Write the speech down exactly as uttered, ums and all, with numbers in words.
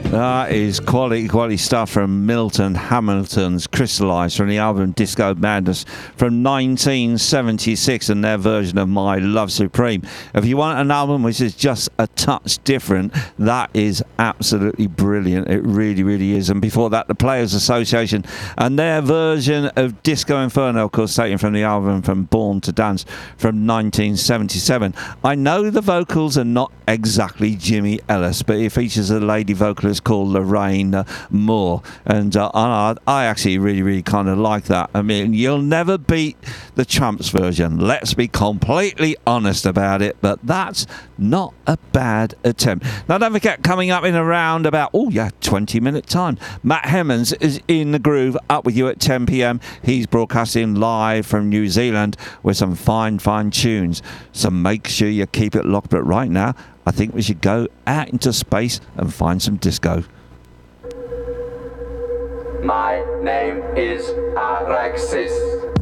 That is quality, quality stuff from Milton Hamilton's Crystallize from the album Disco Madness from nineteen seventy-six and their version of My Love Supreme. If you want an album which is just a touch different, that is absolutely brilliant. It really, really is. And before that, the Players Association and their version of Disco Inferno, of course, taken from the album from Born to Dance from nineteen seventy-seven. I know the vocals are not exactly Jimmy Ellis, but it features a lady vocalist called Lorraine uh, Moore, and uh, I, I actually really, really kind of like that. I mean, you'll never beat the Tramps version, let's be completely honest about it, but that's not a bad attempt. Now, don't forget, coming up in around about, oh yeah, twenty minute time, Matt Hemmons is in the groove, up with you at ten p.m. He's broadcasting live from New Zealand with some fine, fine tunes, so make sure you keep it locked. But right now, I think we should go out into space and find some disco. My name is Araxis.